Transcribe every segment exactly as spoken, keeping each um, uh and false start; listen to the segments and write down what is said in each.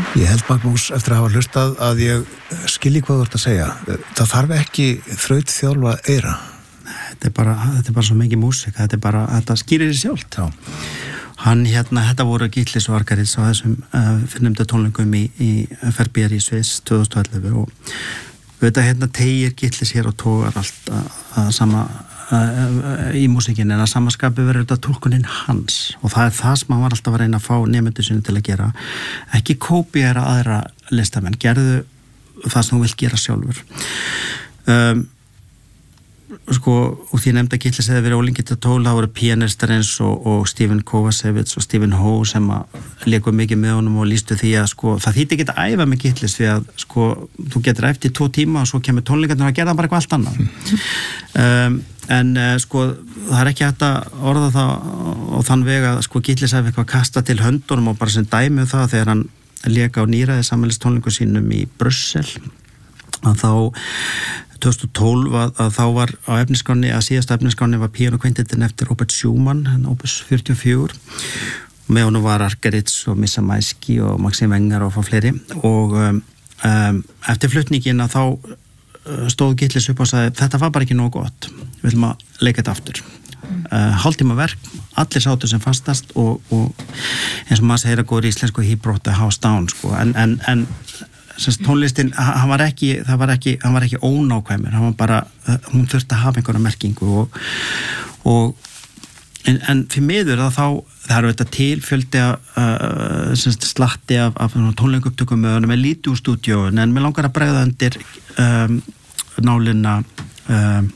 Ég held Magnús eftir að hafa hlustað að ég skilji hvað þú ert að segja. Það þarf ekki þraut þjálfa eyra. Þetta er bara, þetta er bara svo mikið músík, þetta er bara, þetta skýrir sér sjálft. Já. Hann hérna, þetta voru Gillis og Argaris á þessum uh, fyrrnefndu tónleikum í, í F R B R í Sviss tvö þúsund og ellefu og þetta hérna tegir Gillis hér og tógar allt að, að sama uh, í músíkinni en að samaskapi verður þetta túlkuninn hans og það er það sem hann var alltaf að reyna að fá nemendur sinni til að gera. Ekki kópíera aðra listamenn, gerðu það sem þú vilt gera sjálfur. Um, sko, og því nefndi að Gillis hefði verið ólingið til tól, það voru pianistar eins og, og Stephen Kovacevic og Stephen Ho sem að leiku mikið með honum og lýstu því að sko, það þýtti ekki að æfa með Gillis því að sko, þú getur eftir tvo tíma og svo kemur tónleikarnir að gera það bara eitthvað allt annað um, en uh, sko, það er ekki hægt að orða það og þann veg að sko, Gillis hefði eitthvað kasta til höndunum og bara sem dæmi um það þegar hann léka á nýræði sammælistónleikum sínum í Brussel að þá tvö þúsund og tólf að, að þá var á efnisskráni, að síðasta efnisskráni var píanokvintetin eftir Robert Schumann, opus fjörutíu og fjögur og með honum var Argerits og Missa Maisky og Maxim Wenger og fleiri og um, um, eftir flutningin að þá stóð Gillis upp og sagði þetta var bara ekki nógu gott, við viljum að leika þetta aftur uh, hálftíma verk, allir sátu sem fastast og, og eins og maður segir að góður íslensku he brought the house down sko, en, en, en semst tónlistin, hann var ekki, það var ekki, hann var ekki ónákvæmur, hann var bara, hún þurfti að hafa einhverja merkingu og, og en, en fyrir miður að þá, það eru þetta tilfjöldi að, uh, semst slatti af, af tónleikuptökum með, með lítið úr stúdíóin, en mér langar að bregða undir um, nálina um,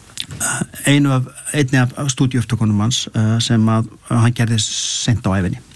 einu af, einni af stúdíóupptökunum hans uh, sem að, að hann gerði seint á ævinni.